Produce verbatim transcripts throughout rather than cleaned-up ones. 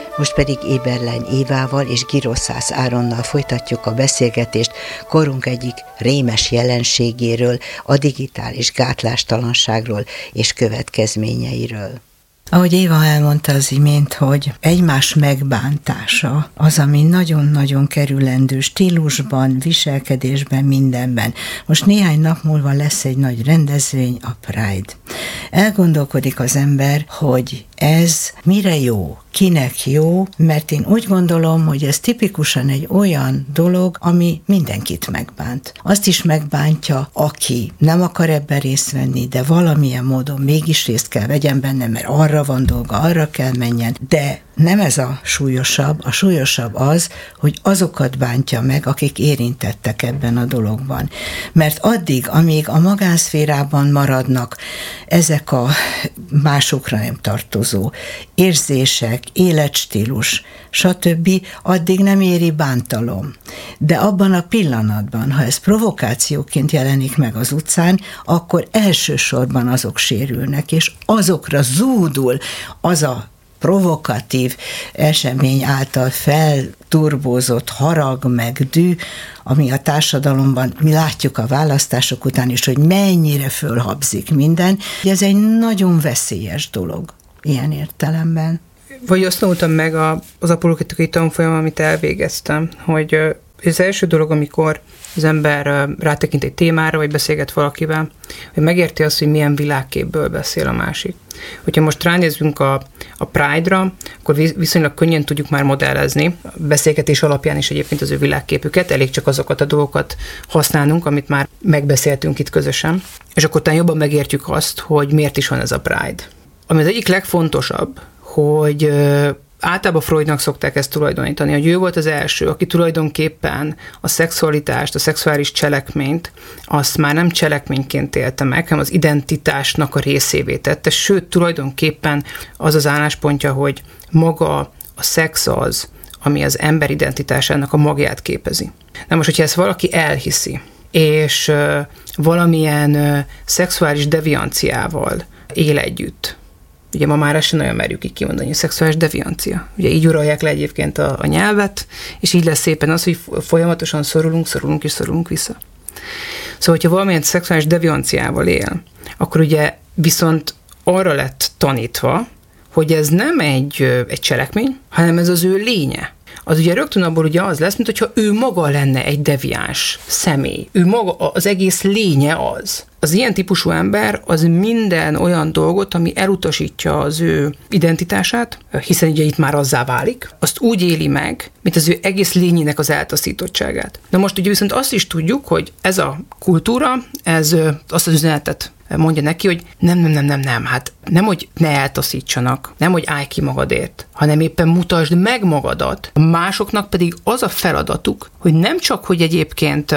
Most pedig Éberlein Évával és Giroszász Áronnal folytatjuk a beszélgetést korunk egyik rémes jelenségéről, a digitális gátlástalanságról és következményeiről. Ahogy Éva elmondta az imént, hogy egymás megbántása az, ami nagyon-nagyon kerülendő stílusban, viselkedésben, mindenben. Most néhány nap múlva lesz egy nagy rendezvény, a Pride. Elgondolkodik az ember, hogy ez mire jó, kinek jó, mert én úgy gondolom, hogy ez tipikusan egy olyan dolog, ami mindenkit megbánt. Azt is megbántja, aki nem akar ebben részt venni, de valamilyen módon mégis részt kell vegyen benne, mert arra van dolga, arra kell menjen, de nem ez a súlyosabb, a súlyosabb az, hogy azokat bántja meg, akik érintettek ebben a dologban. Mert addig, amíg a magánszférában maradnak ezek a másokra nem tartozó érzések, életstílus, stb., addig nem éri bántalom. De abban a pillanatban, ha ez provokációként jelenik meg az utcán, akkor elsősorban azok sérülnek, és azokra zúdul az a provokatív esemény által felturbózott harag meg dű, ami a társadalomban, mi látjuk a választások után is, hogy mennyire fölhabzik minden. Ez egy nagyon veszélyes dolog ilyen értelemben. Vagy azt tanultam meg az apologetikai tanfolyam, amit elvégeztem, hogy az első dolog, amikor az ember rátekint egy témára, vagy beszélget valakivel, hogy megérti azt, hogy milyen világképből beszél a másik. Hogyha most ránézzünk a, a Pride-ra, akkor viszonylag könnyen tudjuk már modellezni, a beszélgetés alapján is egyébként az ő világképüket, elég csak azokat a dolgokat használnunk, amit már megbeszéltünk itt közösen, és akkor talán jobban megértjük azt, hogy miért is van ez a Pride. Ami az egyik legfontosabb, hogy általában Freudnak szokták ezt tulajdonítani, hogy ő volt az első, aki tulajdonképpen a szexualitást, a szexuális cselekményt, azt már nem cselekményként élte meg, hanem az identitásnak a részévé tette, sőt, tulajdonképpen az az álláspontja, hogy maga a szex az, ami az ember identitásának a magját képezi. Na most, hogyha ezt valaki elhiszi, és valamilyen szexuális devianciával él együtt, ugye ma már ezt sem nagyon merjük így kimondani, hogy szexuális deviancia. Ugye így uralják le egyébként a, a nyelvet, és így lesz szépen az, hogy folyamatosan szorulunk, szorulunk és szorulunk vissza. Szóval, hogyha valamilyen szexuális devianciával él, akkor ugye viszont arra lett tanítva, hogy ez nem egy, egy cselekmény, hanem ez az ő lénye. Az ugye rögtön abból ugye az lesz, mint hogyha ő maga lenne egy deviáns személy. Ő maga, az egész lénye az. Az ilyen típusú ember az minden olyan dolgot, ami elutasítja az ő identitását, hiszen ugye itt már azzá válik, azt úgy éli meg, mint az ő egész lényének az eltaszítottságát. Na most ugye viszont azt is tudjuk, hogy ez a kultúra, ez azt az üzenetet mondja neki, hogy nem, nem, nem, nem, nem, hát nem, hogy ne eltaszítsanak, nem, hogy állj ki magadért, hanem éppen mutasd meg magadat. Másoknak pedig az a feladatuk, hogy nem csak, hogy egyébként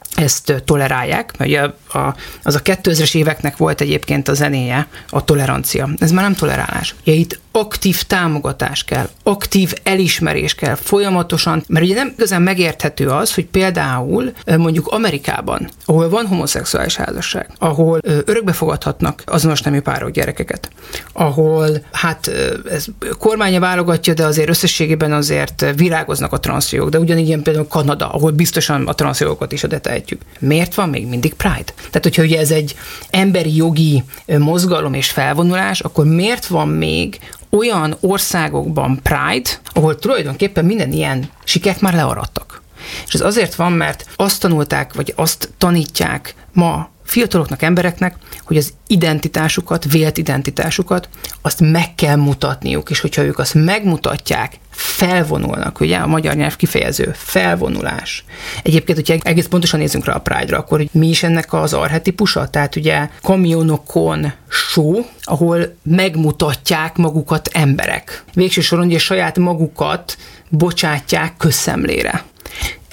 ezt tolerálják, mert ugye a, az a kétezres éveknek volt egyébként a zenéje, a tolerancia. Ez már nem tolerálás. Ugye itt aktív támogatás kell, aktív elismerés kell folyamatosan, mert ugye nem igazán megérthető az, hogy például mondjuk Amerikában, ahol van homoszexuális házasság, ahol örökbe fogadhatnak azonos nemű párok gyerekeket, ahol hát ez kormánya válogatja, de azért összességében azért virágoznak a transzjogok, de ugyanígy ilyen például Kanada, ahol biztosan a transzjogokat is adetehetjük. Miért van még mindig Pride? Tehát, hogyha ugye ez egy emberi jogi mozgalom és felvonulás, akkor miért van még olyan országokban Pride, ahol tulajdonképpen minden ilyen sikert már learadtak. És ez azért van, mert azt tanulták, vagy azt tanítják ma fiataloknak, embereknek, hogy az identitásukat, vélt identitásukat, azt meg kell mutatniuk, és hogyha ők azt megmutatják, felvonulnak, ugye a magyar nyelv kifejező, felvonulás. Egyébként, hogyha egész pontosan nézzünk rá a Pride-ra, akkor hogy mi is ennek az archetipusa? Tehát ugye kamionokon show, ahol megmutatják magukat emberek. Végső soron ugye saját magukat bocsátják közszemlére. Ez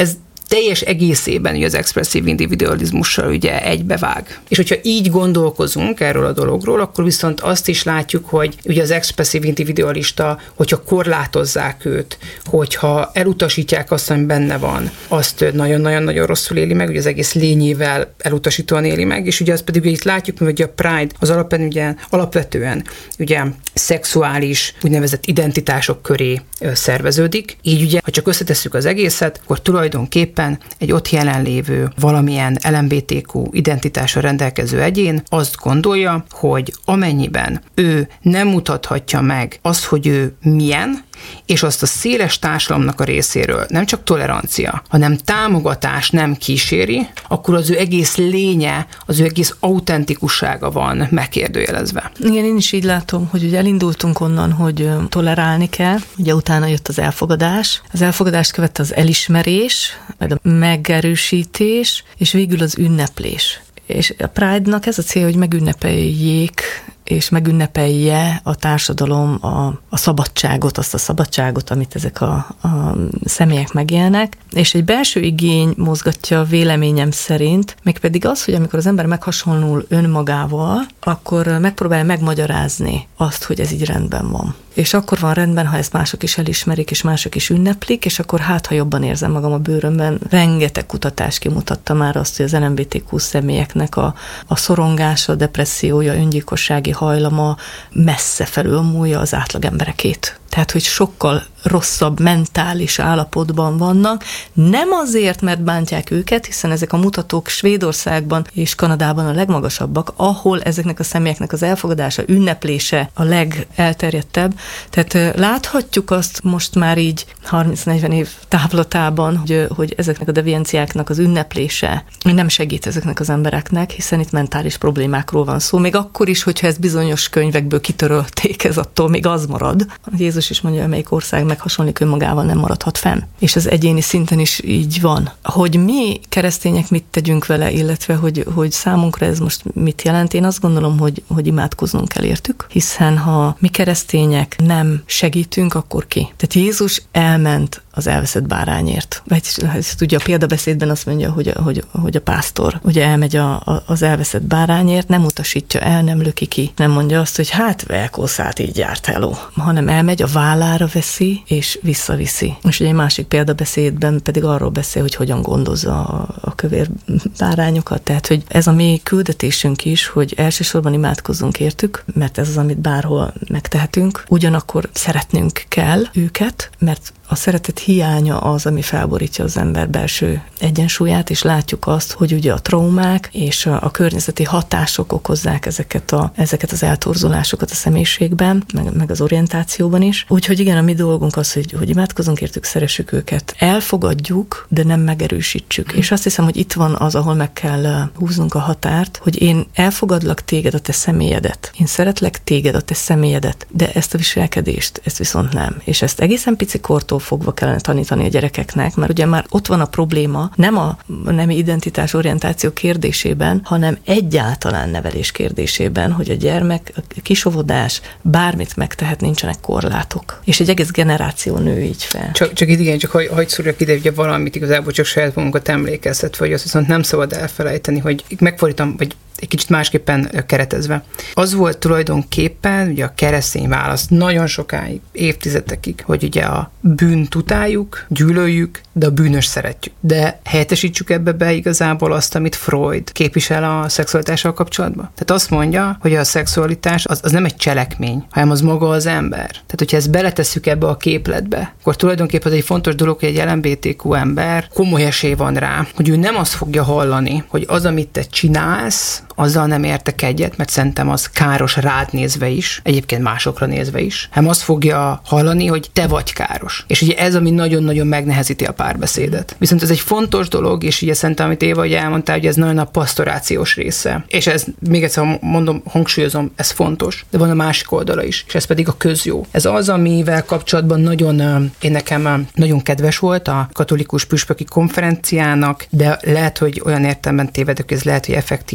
teljes egészében ugye az expresszív individualizmussal ugye egybevág. És hogyha így gondolkozunk erről a dologról, akkor viszont azt is látjuk, hogy ugye az expresszív individualista, hogyha korlátozzák őt, hogyha elutasítják azt, ami benne van, azt nagyon-nagyon-nagyon rosszul éli meg, ugye az egész lényével elutasítóan éli meg, és ugye azt pedig ugye itt látjuk, hogy a Pride az alapvetően, ugye, alapvetően ugye szexuális úgynevezett identitások köré szerveződik. Így ugye, ha csak összetesszük az egészet, akkor tulajdonképpen egy ott jelenlévő valamilyen el em bé té kú identitással rendelkező egyén azt gondolja, hogy amennyiben ő nem mutathatja meg azt, hogy ő milyen, és azt a széles társadalomnak a részéről nem csak tolerancia, hanem támogatás nem kíséri, akkor az ő egész lénye, az ő egész autentikussága van megkérdőjelezve. Igen, én is így látom, hogy ugye elindultunk onnan, hogy tolerálni kell, ugye utána jött az elfogadás. Az elfogadást követte az elismerés, majd a megerősítés, és végül az ünneplés. És a Pride-nak ez a cél, hogy megünnepeljék és megünnepelje a társadalom a, a szabadságot, azt a szabadságot, amit ezek a, a személyek megélnek, és egy belső igény mozgatja véleményem szerint, mégpedig az, hogy amikor az ember meghasonlul önmagával, akkor megpróbálja megmagyarázni azt, hogy ez így rendben van. És akkor van rendben, ha ezt mások is elismerik, és mások is ünneplik, és akkor hát, ha jobban érzem magam a bőrömben. Rengeteg kutatás kimutatta már azt, hogy az el em bé té kú személyeknek a, a szorongása, a depressziója, öngyilkossági hajlama messze felülmúlja az átlag emberekét. Tehát, hogy sokkal rosszabb mentális állapotban vannak, nem azért, mert bántják őket, hiszen ezek a mutatók Svédországban és Kanadában a legmagasabbak, ahol ezeknek a személyeknek az elfogadása, ünneplése a legelterjedtebb. Tehát láthatjuk azt most már így harminc-negyven év távlatában, hogy, hogy ezeknek a devienciáknak az ünneplése nem segít ezeknek az embereknek, hiszen itt mentális problémákról van szó. Még akkor is, hogyha ezt bizonyos könyvekből kitörölték, ez attól még az marad. Jézus is mondja, hogy melyik ország meghasonlik önmagával, nem maradhat fenn. És az egyéni szinten is így van. Hogy mi keresztények mit tegyünk vele, illetve hogy, hogy számunkra ez most mit jelent, én azt gondolom, hogy, hogy imádkoznunk kell értük, hiszen ha mi keresztények nem segítünk, akkor ki? Tehát Jézus elment az elveszett bárányért. Vagy ugye a példabeszédben azt mondja, hogy, hogy, hogy a pásztor ugye elmegy a, a, az elveszett bárányért, nem utasítja el, nem löki ki. Nem mondja azt, hogy hát velkószát így járt hello, hanem elmegy, a vállára veszi, és visszaviszi. És ugye egy másik példabeszédben pedig arról beszél, hogy hogyan gondozza a, a kövér bárányokat. Tehát, hogy ez a mi küldetésünk is, hogy elsősorban imádkozzunk értük, mert ez az, amit bárhol megtehetünk. Ugyanakkor szeretnünk kell őket, mert a szeretet hiánya az, ami felborítja az ember belső egyensúlyát, és látjuk azt, hogy ugye a traumák és a, a környezeti hatások okozzák ezeket, a, ezeket az eltorzulásokat a személyiségben, meg, meg az orientációban is. Úgyhogy igen, a mi dolgunk az, hogy, hogy imádkozunk értük, szeressük őket, elfogadjuk, de nem megerősítsük. És azt hiszem, hogy itt van az, ahol meg kell húznunk a határt, hogy én elfogadlak téged, a te személyedet. Én szeretlek téged, a te személyedet, de ezt a viselkedést, ezt viszont nem. És ezt egészen picikortól fogva kellene tanítani a gyerekeknek, mert ugye már ott van a probléma, nem a nemi identitás orientáció kérdésében, hanem egyáltalán nevelés kérdésében, hogy a gyermek, a kisóvodás bármit megtehet, nincsenek korlátok. És egy egész generáció nő így fel. Csak, csak igen, csak hogy, hogy szúrjak ide, ugye valamit igazából csak saját magunkat emlékeztetve, hogy azt viszont nem szabad elfelejteni, hogy megfordítom, vagy egy kicsit másképpen keretezve. Az volt tulajdonképpen ugye a keresztény válasz nagyon sokáig, évtizedekig, hogy ugye a bűnt utáljuk, gyűlöljük, de a bűnös szeretjük. De helyettesítsük ebbe be igazából azt, amit Freud képvisel a szexualitással kapcsolatban. Tehát azt mondja, hogy a szexualitás az, az nem egy cselekmény, hanem az maga az ember. Tehát, hogyha ezt beletesszük ebbe a képletbe, akkor tulajdonképpen az egy fontos dolog, hogy egy el em bé té kú ember komoly esély van rá, hogy ő nem azt fogja hallani, hogy az, amit te csinálsz, azzal nem értek egyet, mert szerintem az káros rád nézve is, egyébként másokra nézve is, hanem azt fogja hallani, hogy te vagy káros. És ugye ez, ami nagyon-nagyon megnehezíti a párbeszédet. Viszont ez egy fontos dolog, és ugye szerintem, amit Éva ugye elmondtál, hogy ez nagyon a pasztorációs része. És ez, még egyszer mondom, hangsúlyozom, ez fontos, de van a másik oldala is, és ez pedig a közjó. Ez az, amivel kapcsolatban nagyon, én nekem nagyon kedves volt a katolikus püspöki konferenciának, de lehet, hogy olyan értelemben tévedek, ez lehet, hogy effektíve szék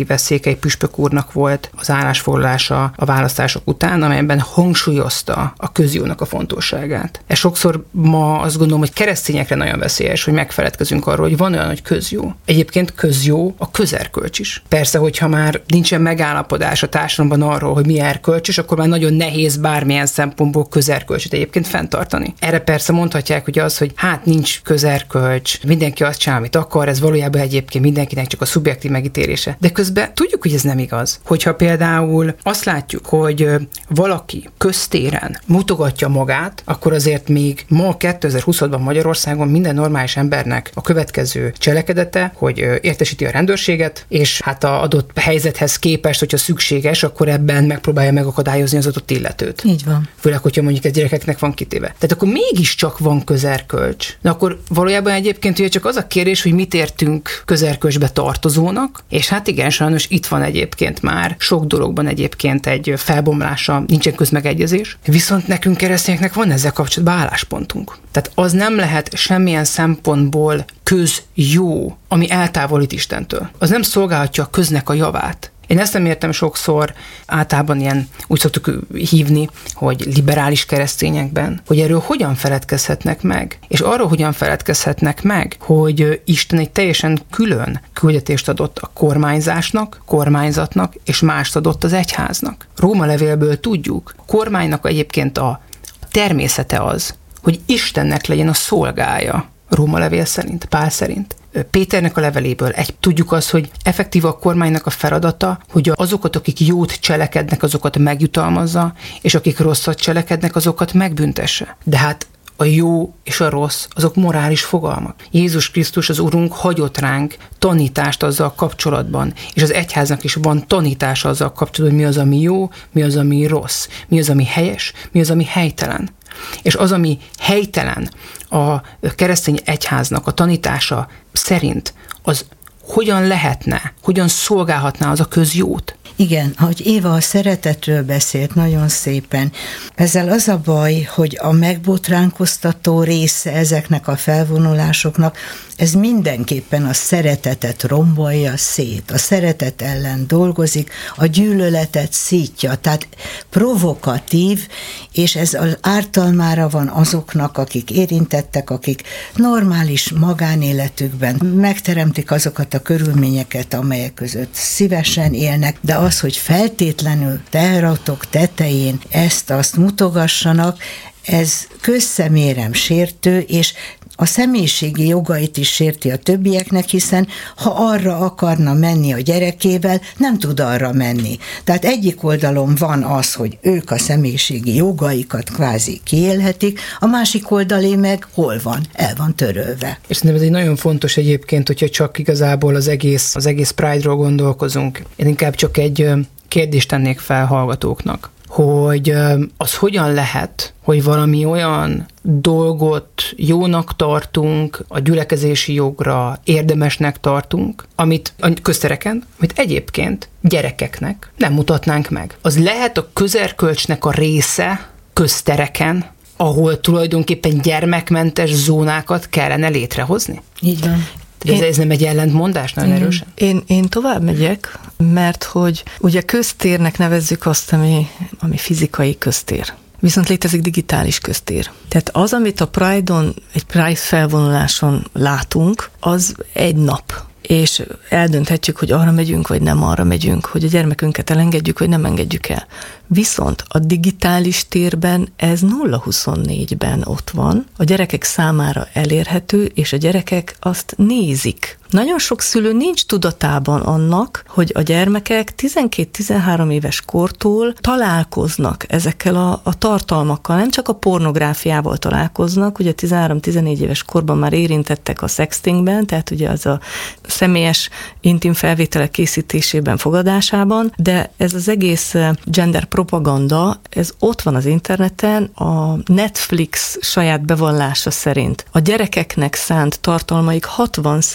Székely püspök úrnak volt az állásfoglalása a választások után, amelyben hangsúlyozta a közjónak a fontosságát. Ez sokszor ma azt gondolom, hogy keresztényekre nagyon veszélyes, hogy megfeledkezünk arról, hogy van olyan, hogy közjó. Egyébként közjó a közerkölcs is. Persze, hogyha már nincsen megállapodás a társadalomban arról, hogy mi erkölcsös, akkor már nagyon nehéz bármilyen szempontból közerkölcsöt egyébként fenntartani. Erre persze mondhatják, hogy az, hogy hát nincs közerkölcs, mindenki azt csinál, amit akar, ez valójában egyébként mindenkinek csak a szubjektív megítélése. De közben tudjuk, hogy ez nem igaz. Hogyha például azt látjuk, hogy valaki köztéren mutogatja magát, akkor azért még ma kétezer-huszonban Magyarországon minden normális embernek a következő cselekedete, hogy értesíti a rendőrséget, és hát a adott helyzethez képest, hogyha szükséges, akkor ebben megpróbálja megakadályozni az adott illetőt. Így van. Főleg, hogyha mondjuk ez gyerekeknek van kitéve. Tehát akkor mégiscsak van közerkölcs. De akkor valójában egyébként ugye csak az a kérdés, hogy mit értünk közerkölcsbe tartozónak, és hát igen, sajnos itt van egyébként már sok dologban egyébként egy felbomlása, nincsen közmegegyezés. Viszont nekünk keresztényeknek van ezzel kapcsolatban álláspontunk. Tehát az nem lehet semmilyen szempontból közjó, ami eltávolít Istentől. Az nem szolgálhatja a köznek a javát. Én ezt nem értem sokszor, általában ilyen úgy szoktuk hívni, hogy liberális keresztényekben, hogy erről hogyan feledkezhetnek meg. És arról hogyan feledkezhetnek meg, hogy Isten egy teljesen külön küldetést adott a kormányzásnak, kormányzatnak, és mást adott az egyháznak. Róma levélből tudjuk, a kormánynak egyébként a természete az, hogy Istennek legyen a szolgája. Róma levél szerint, Pál szerint. Péternek a leveléből egy, tudjuk azt, hogy effektív a kormánynak a feladata, hogy azokat, akik jót cselekednek, azokat megjutalmazza, és akik rosszat cselekednek, azokat megbüntesse. De hát a jó és a rossz, azok morális fogalmak. Jézus Krisztus, az Urunk hagyott ránk tanítást azzal kapcsolatban, és az egyháznak is van tanítása azzal kapcsolatban, hogy mi az, ami jó, mi az, ami rossz, mi az, ami helyes, mi az, ami helytelen. És az, ami helytelen a keresztény egyháznak a tanítása szerint, az hogyan lehetne, hogyan szolgálhatná az a közjót? Igen, ahogy Éva a szeretetről beszélt nagyon szépen, ezzel az a baj, hogy a megbotránkoztató része ezeknek a felvonulásoknak, ez mindenképpen a szeretetet rombolja szét, a szeretet ellen dolgozik, a gyűlöletet szítja, tehát provokatív, és ez az ártalmára van azoknak, akik érintettek, akik normális magánéletükben megteremtik azokat a körülményeket, amelyek között szívesen élnek, de az, hogy feltétlenül teheratok tetején ezt-azt mutogassanak, ez közszemérem sértő, és a személyiségi jogait is sérti a többieknek, hiszen ha arra akarna menni a gyerekével, nem tud arra menni. Tehát egyik oldalon van az, hogy ők a személyiségi jogaikat kvázi kiélhetik, a másik oldalé meg hol van? El van törölve. És szerintem ez egy nagyon fontos egyébként, hogyha csak igazából az egész, az egész Pride-ról gondolkozunk. Én inkább csak egy kérdést tennék fel hallgatóknak, hogy az hogyan lehet, hogy valami olyan dolgot jónak tartunk, a gyülekezési jogra érdemesnek tartunk, amit a köztereken, amit egyébként gyerekeknek nem mutatnánk meg. Az lehet a közerkölcsnek a része köztereken, ahol tulajdonképpen gyermekmentes zónákat kellene létrehozni? Így van. Ez, ez nem egy ellentmondás nagyon erősen? Én, én tovább megyek, mert hogy ugye köztérnek nevezzük azt, ami, ami fizikai köztér. Viszont létezik digitális köztér. Tehát az, amit a Pride-on, egy Pride felvonuláson látunk, az egy nap. És eldönthetjük, hogy arra megyünk, vagy nem arra megyünk, hogy a gyermekünket elengedjük, vagy nem engedjük el. Viszont a digitális térben ez nulla huszonnégyben ott van, a gyerekek számára elérhető, és a gyerekek azt nézik. Nagyon sok szülő nincs tudatában annak, hogy a gyermekek tizenkét-tizenhárom éves kortól találkoznak ezekkel a, a tartalmakkal, nem csak a pornográfiával találkoznak, ugye tizenhárom-tizenégy éves korban már érintettek a sextingben, tehát ugye az a személyes intim felvételek készítésében, fogadásában, de ez az egész gender propaganda, ez ott van az interneten, a Netflix saját bevallása szerint. A gyerekeknek szánt tartalmaik hatvan százaléka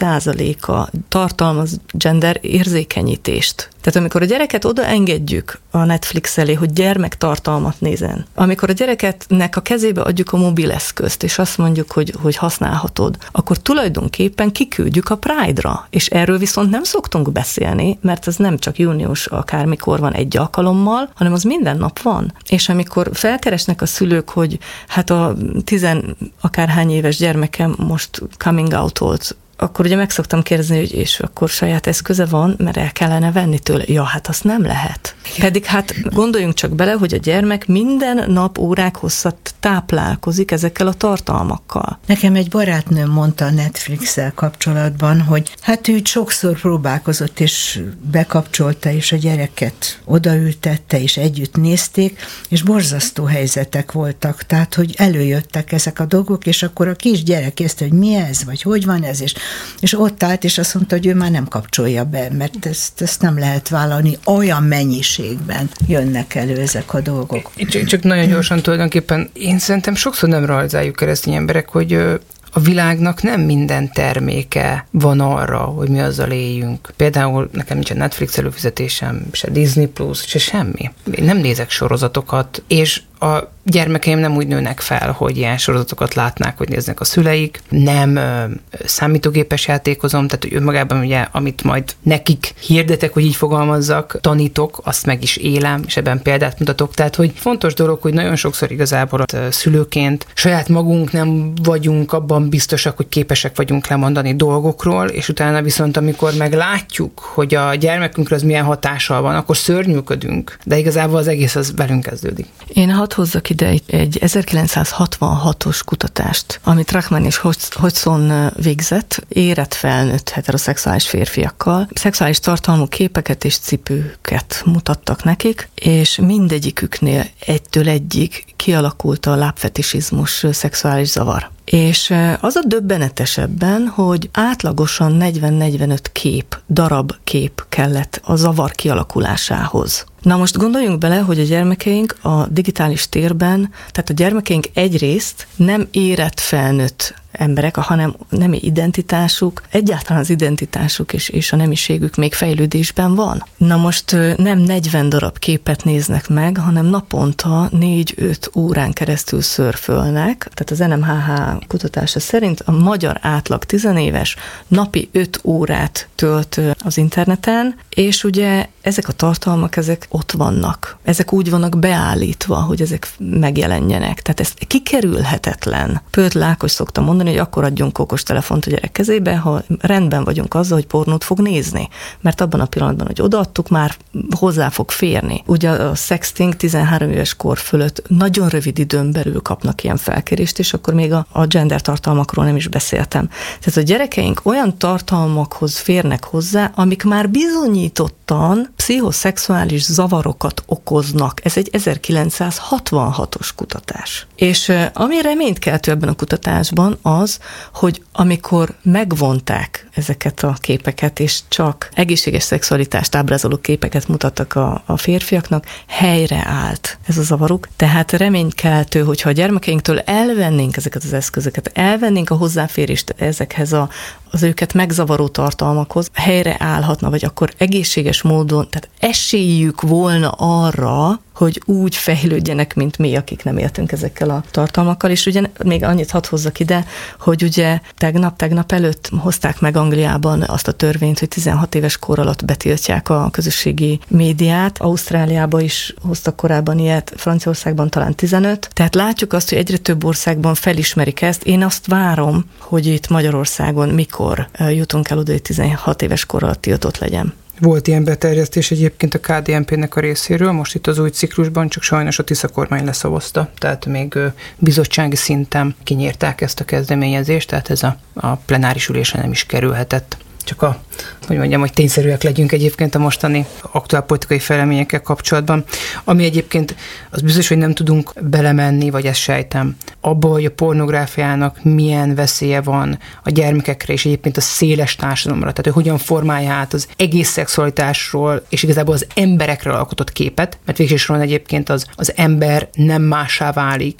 százaléka tartalmaz gender érzékenyítést. Tehát amikor a gyereket odaengedjük a Netflix elé, hogy gyermektartalmat nézen, amikor a gyereketnek a kezébe adjuk a mobileszközt, és azt mondjuk, hogy, hogy használhatod, akkor tulajdonképpen kiküldjük a Pride-ra, és erről viszont nem szoktunk beszélni, mert ez nem csak június akármikor van egy alkalommal, hanem az minden nap van. És amikor felkeresnek a szülők, hogy hát a tizen akárhány éves gyermekem most coming out-olt, akkor ugye meg szoktam kérdezni, hogy és akkor saját eszköze van, mert el kellene venni tőle. Ja, hát azt nem lehet. Pedig hát gondoljunk csak bele, hogy a gyermek minden nap órák hosszat táplálkozik ezekkel a tartalmakkal. Nekem egy barátnőm mondta a Netflix-el kapcsolatban, hogy hát ő sokszor próbálkozott, és bekapcsolta, és a gyereket odaültette, és együtt nézték, és borzasztó helyzetek voltak, tehát, hogy előjöttek ezek a dolgok, és akkor a kisgyerek észre, hogy mi ez, vagy hogy van ez, és és ott állt, és azt mondta, hogy ő már nem kapcsolja be, mert ezt, ezt nem lehet vállalni, olyan mennyiségben jönnek elő ezek a dolgok. Csak, csak nagyon gyorsan tulajdonképpen én szerintem sokszor nem realizáljuk keresztény emberek, hogy a világnak nem minden terméke van arra, hogy mi azzal éljünk. Például nekem nincsen Netflix előfizetésem, se Disney Plus, se semmi. Én nem nézek sorozatokat, és a gyermekeim nem úgy nőnek fel, hogy ilyen sorozatokat látnák, hogy néznek a szüleik. Nem ö, számítógépes játékozom, tehát hogy önmagában ugye, amit majd nekik hirdetek, hogy így fogalmazzak, tanítok, azt meg is élem, és ebben példát mutatok. Tehát, hogy fontos dolog, hogy nagyon sokszor igazából a szülőként saját magunk nem vagyunk abban biztosak, hogy képesek vagyunk lemondani dolgokról, és utána viszont, amikor meglátjuk, hogy a gyermekünkre az milyen hatással van, akkor szörnyűködünk, de igazából az egész az velünk kezdődik. Én hadd hozzak ide egy, egy ezerkilencszázhatvanhatos kutatást, amit Rachman és Hodgson végzett, érett felnőtt heteroszexuális férfiakkal. Szexuális tartalmú képeket és cipőket mutattak nekik, és mindegyiküknél egytől egyig kialakult a lábfetisizmus, szexuális zavar. És az a döbbenetesebben, hogy átlagosan negyven-negyvenöt kép, darab kép kellett a zavar kialakulásához. Na most gondoljunk bele, hogy a gyermekeink a digitális térben, tehát a gyermekeink egyrészt nem érett felnőtt emberek, hanem nemi identitásuk, egyáltalán az identitásuk és, és a nemiségük még fejlődésben van. Na most nem negyven darab képet néznek meg, hanem naponta négy-öt órán keresztül szörfölnek. Tehát az en em há há kutatása szerint a magyar átlag tizenéves napi öt órát tölt az interneten, és ugye ezek a tartalmak, ezek ott vannak. Ezek úgy vannak beállítva, hogy ezek megjelenjenek. Tehát ez kikerülhetetlen. Pölt Ákos szokta mondani, hogy akkor adjunk okostelefont a gyerek kezébe, ha rendben vagyunk azzal, hogy pornót fog nézni. Mert abban a pillanatban, hogy odaadtuk, már hozzá fog férni. Ugye a sexting tizenhárom éves kor fölött nagyon rövid időn belül kapnak ilyen felkérést, és akkor még a, a gender tartalmakról nem is beszéltem. Tehát a gyerekeink olyan tartalmakhoz férnek hozzá, amik már bizonyítottan pszichoszexuális zavarokat okoznak. Ez egy ezerkilencszázhatvanhatos kutatás. És ami reménykeltő ebben a kutatásban az, hogy amikor megvonták ezeket a képeket, és csak egészséges szexualitást ábrázoló képeket mutattak a, a férfiaknak, helyreállt ez a zavaruk. Tehát reménykeltő, hogyha a gyermekeinktől elvennénk ezeket az eszközöket, elvennénk a hozzáférést ezekhez a, az őket megzavaró tartalmakhoz, helyreállhatna, vagy akkor egészséges módon, tehát esélyük volna arra, hogy úgy fejlődjenek, mint mi, akik nem éltünk ezekkel a tartalmakkal. És ugye még annyit hadd hozzak ide, hogy ugye tegnap, tegnap előtt hozták meg Angliában azt a törvényt, hogy tizenhat éves kor alatt betiltják a közösségi médiát. Ausztráliában is hoztak korábban ilyet, Franciaországban talán tizenöt. Tehát látjuk azt, hogy egyre több országban felismerik ezt. Én azt várom, hogy itt Magyarországon mikor jutunk el oda, hogy tizenhat éves kor alatt tiltott legyen. Volt ilyen beterjesztés egyébként a ká dé en pé-nek a részéről, most itt az új ciklusban, csak sajnos a Tisza kormány leszavazta, tehát még bizottsági szinten kinyírták ezt a kezdeményezést, tehát ez a, a plenáris ülésen nem is kerülhetett. Csak a, hogy mondjam, hogy tényszerűek legyünk egyébként a mostani aktuál politikai fejleményekkel kapcsolatban. Ami egyébként az biztos, hogy nem tudunk belemenni, vagy ezt sejtem, abba, hogy a pornográfiának milyen veszélye van a gyermekekre, és egyébként a széles társadalomra, tehát hogy hogyan formálja át az egész szexualitásról, és igazából az emberekről alkotott képet, mert végsősorban egyébként az, az ember nem mássá válik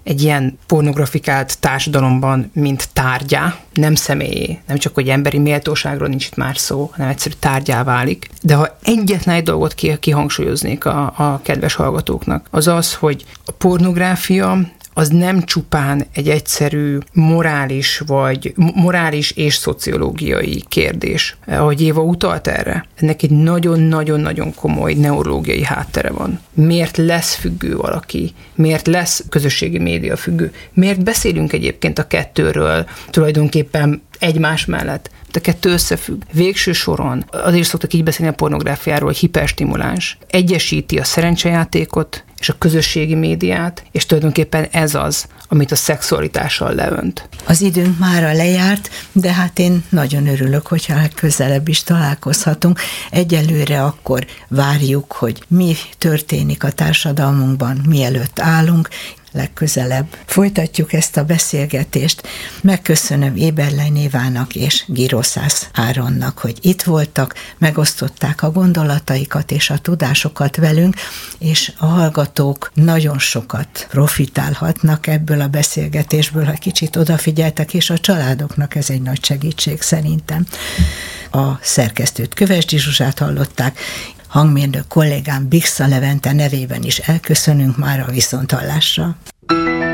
egy ilyen pornografikált társadalomban, mint tárgyá, nem személyé, nem csak, hogy emberi méltóságról nincs itt már szó, hanem egyszerű tárgyá válik. De ha egyetlen egy dolgot kihangsúlyoznék a, a kedves hallgatóknak, az az, hogy a pornográfia az nem csupán egy egyszerű morális vagy morális és szociológiai kérdés. Ahogy Éva utalt erre, ennek egy nagyon-nagyon-nagyon komoly neurológiai háttere van. Miért lesz függő valaki? Miért lesz közösségi média függő? Miért beszélünk egyébként a kettőről tulajdonképpen egymás mellett? A kettő összefügg. Végső soron azért szoktak így beszélni a pornográfiáról, hogy hiperstimuláns. Egyesíti a szerencsejátékot és a közösségi médiát, és tulajdonképpen ez az, amit a szexualitással leönt. Az időnk mára lejárt, de hát én nagyon örülök, hogyha legközelebb is találkozhatunk. Egyelőre akkor várjuk, hogy mi történik a társadalmunkban, mielőtt állunk, legközelebb folytatjuk ezt a beszélgetést. Megköszönöm Eberlein Évának és Giroszász Áronnak, hogy itt voltak, megosztották a gondolataikat és a tudásokat velünk, és a hallgatók nagyon sokat profitálhatnak ebből a beszélgetésből, ha kicsit odafigyeltek, és a családoknak ez egy nagy segítség szerintem. A szerkesztőt Kövesdi Zsuzsát hallották, hangmérnök kollégám Bixa Levente nevében is elköszönünk már a viszonthallásra.